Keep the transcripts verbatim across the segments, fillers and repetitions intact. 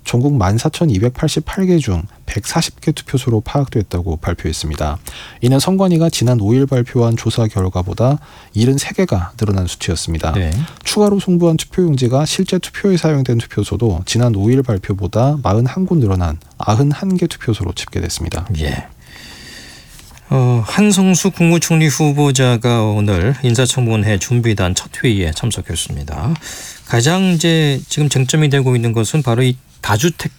전국 만 사천이백팔십팔 개 중 백사십 개 투표소로 파악됐다고 발표했습니다. 이는 선관위가 지난 오 일 발표한 조사 결과보다 칠십삼 개가 늘어난 수치였습니다. 네. 추가로 송부한 투표용지가 실제 투표에 사용된 투표소도 지난 오 일 발표보다 사십일 곳 늘어난 구십일 개 투표소로 집계됐습니다. 예. 어, 한성수 국무총리 후보자가 오늘 인사청문회 준비단 첫 회의에 참석했습니다. 가장 이제 지금 쟁점이 되고 있는 것은 바로 이 다주택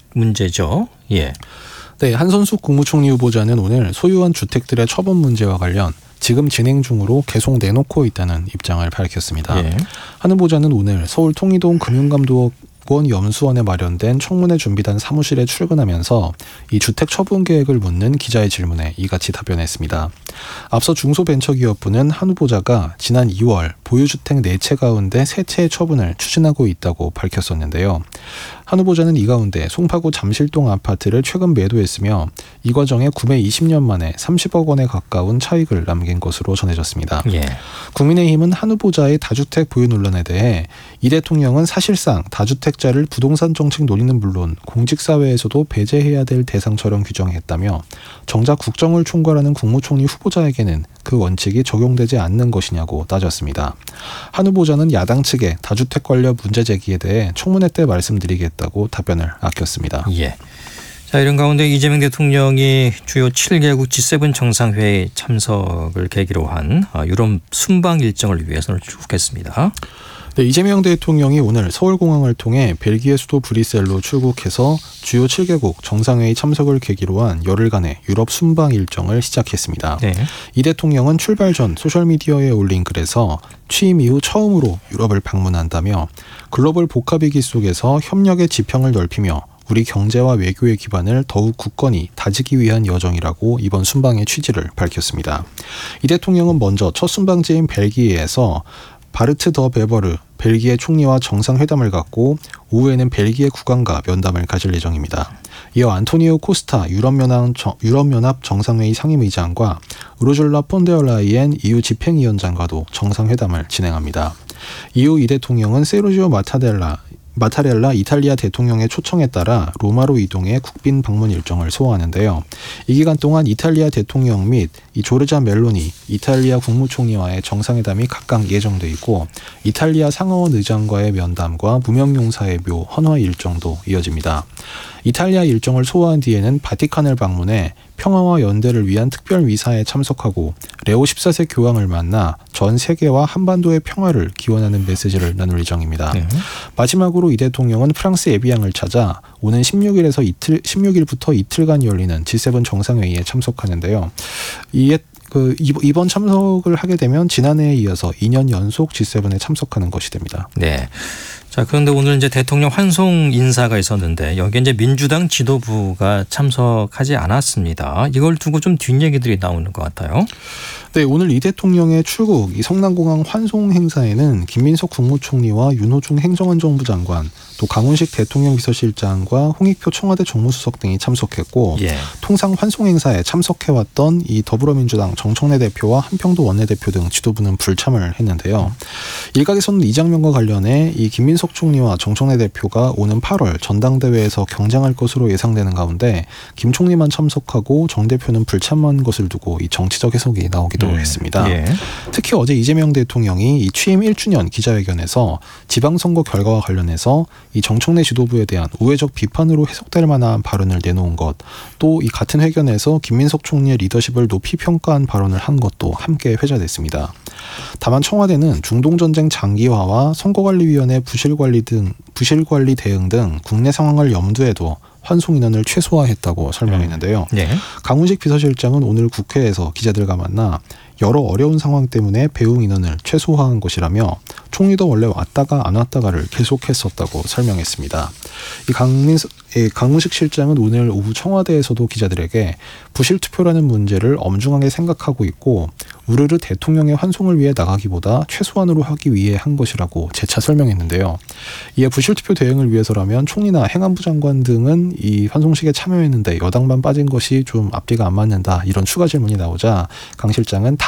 문제죠. 예. 네, 한성수 국무총리 후보자는 오늘 소유한 주택들의 처분 문제와 관련 지금 진행 중으로 계속 내놓고 있다는 입장을 밝혔습니다. 예. 한 후보자는 오늘 서울 통이동 금융감독원 염수원에 마련된 청문회 준비단 사무실에 출근하면서 이 주택 처분 계획을 묻는 기자의 질문에 이같이 답변했습니다. 앞서 중소벤처기업부는 한 후보자가 지난 이월 보유주택 네 채 가운데 세 채의 처분을 추진하고 있다고 밝혔었는데요. 한 후보자는 이 가운데 송파구 잠실동 아파트를 최근 매도했으며 이 과정에 구매 이십 년 만에 삼십억 원에 가까운 차익을 남긴 것으로 전해졌습니다. 예. 국민의힘은 한 후보자의 다주택 보유 논란에 대해 이 대통령은 사실상 다주택자를 부동산 정책 논의는 물론 공직사회에서도 배제해야 될 대상처럼 규정했다며 정작 국정을 총괄하는 국무총리 후보자에게는 그 원칙이 적용되지 않는 것이냐고 따졌습니다. 한 후보자는 야당 측의 다주택 관련 문제 제기에 대해 청문회 때 말씀드리겠다고 답변을 아꼈습니다. 예. 자, 이런 가운데 이재명 대통령이 주요 칠 개국 지 세븐 정상회의 참석을 계기로 한 유럽 순방 일정을 위해서 출국했습니다. 네, 이재명 대통령이 오늘 서울공항을 통해 벨기에 수도 브뤼셀로 출국해서 주요 칠 개국 정상회의 참석을 계기로 한 열흘간의 유럽 순방 일정을 시작했습니다. 네. 이 대통령은 출발 전 소셜미디어에 올린 글에서 취임 이후 처음으로 유럽을 방문한다며 글로벌 복합위기 속에서 협력의 지평을 넓히며 우리 경제와 외교의 기반을 더욱 굳건히 다지기 위한 여정이라고 이번 순방의 취지를 밝혔습니다. 이 대통령은 먼저 첫 순방지인 벨기에에서 바르트 더 베버르 벨기에 총리와 정상회담을 갖고 오후에는 벨기에 국왕과 면담을 가질 예정입니다. 이어 안토니오 코스타 유럽연합, 유럽연합 정상회의 상임의장과 우르줄라 폰데어라이엔 이유 집행위원장과도 정상회담을 진행합니다. 이후 이 대통령은 세르지오 마타델라 마타렐라 이탈리아 대통령의 초청에 따라 로마로 이동해 국빈 방문 일정을 소화하는데요. 이 기간 동안 이탈리아 대통령 및 이 조르자 멜로니 이탈리아 국무총리와의 정상회담이 각각 예정돼 있고 이탈리아 상하원 의장과의 면담과 무명용사의 묘 헌화 일정도 이어집니다. 이탈리아 일정을 소화한 뒤에는 바티칸을 방문해 평화와 연대를 위한 특별 미사에 참석하고 레오 십사 세 교황을 만나 전 세계와 한반도의 평화를 기원하는 메시지를 나눌 예정입니다. 네. 마지막으로 이 대통령은 프랑스 에비앙을 찾아 오는 십육 일에서 이틀, 십육 일부터 이틀간 열리는 지 세븐 정상회의에 참석하는데요. 이에 그 이번 참석을 하게 되면 지난해에 이어서 이 년 연속 지 세븐에 참석하는 것이 됩니다. 네. 자, 그런데 오늘 이제 대통령 환송 인사가 있었는데 여기에 이제 민주당 지도부가 참석하지 않았습니다. 이걸 두고 좀 뒷얘기들이 나오는 것 같아요. 네, 오늘 이 대통령의 출국 이 성남공항 환송 행사에는 김민석 국무총리와 윤호중 행정안전부 장관, 또 강훈식 대통령 비서실장과 홍익표 청와대 정무수석 등이 참석했고 예. 통상 환송 행사에 참석해왔던 이 더불어민주당 정청래 대표와 한평도 원내대표 등 지도부는 불참을 했는데요. 일각에서는 이 장면과 관련해 이 김민석 총리와 정청래 대표가 오는 팔월 전당대회에서 경쟁할 것으로 예상되는 가운데 김 총리만 참석하고 정 대표는 불참한 것을 두고 이 정치적 해석이 나오기도 음. 했습니다. 예. 특히 어제 이재명 대통령이 이 취임 일 주년 기자회견에서 지방선거 결과와 관련해서 이 정청래 지도부에 대한 우회적 비판으로 해석될 만한 발언을 내놓은 것, 또 이 같은 회견에서 김민석 총리의 리더십을 높이 평가한 발언을 한 것도 함께 회자됐습니다. 다만 청와대는 중동전쟁 장기화와 선거관리위원회 부실관리 등 부실관리 대응 등 국내 상황을 염두에 둬 환송 인원을 최소화했다고 설명했는데요. 네. 강훈식 비서실장은 오늘 국회에서 기자들과 만나 여러 어려운 상황 때문에 배웅 인원을 최소화한 것이라며 총리도 원래 왔다가 안 왔다가를 계속했었다고 설명했습니다. 이 강민석, 강훈식 실장은 오늘 오후 청와대에서도 기자들에게 부실투표라는 문제를 엄중하게 생각하고 있고 우르르 대통령의 환송을 위해 나가기보다 최소한으로 하기 위해 한 것이라고 재차 설명했는데요. 이에 부실투표 대응을 위해서라면 총리나 행안부 장관 등은 이 환송식에 참여했는데 여당만 빠진 것이 좀 앞뒤가 안 맞는다 이런 추가 질문이 나오자 강 실장은 다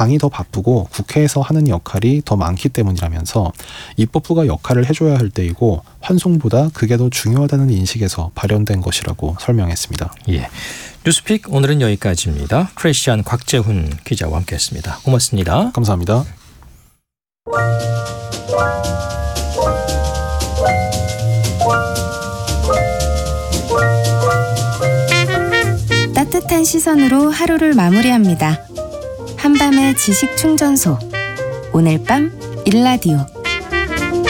당이 더 바쁘고 국회에서 하는 역할이 더 많기 때문이라면서 입법부가 역할을 해줘야 할 때이고 환송보다 그게 더 중요하다는 인식에서 발현된 것이라고 설명했습니다. 예, 뉴스픽 오늘은 여기까지입니다. 크리스찬 곽재훈 기자와 함께했습니다. 고맙습니다. 감사합니다. 따뜻한 시선으로 하루를 마무리합니다. 한밤의 지식 충전소. 오늘 밤 일라디오.